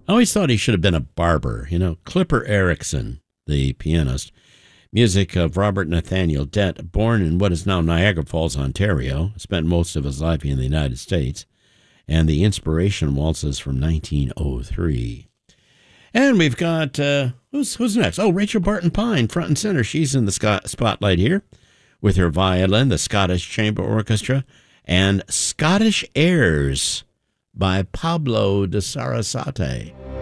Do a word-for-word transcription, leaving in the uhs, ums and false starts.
I always thought he should have been a barber. You know, Clipper Erickson, the pianist. Music of Robert Nathaniel Dett, born in what is now Niagara Falls, Ontario, spent most of his life in the United States, and the Inspiration Waltzes from nineteen oh three. And we've got, uh, who's who's next? Oh, Rachel Barton Pine, front and center. She's in the sc- spotlight here with her violin, the Scottish Chamber Orchestra, and Scottish Airs by Pablo de Sarasate.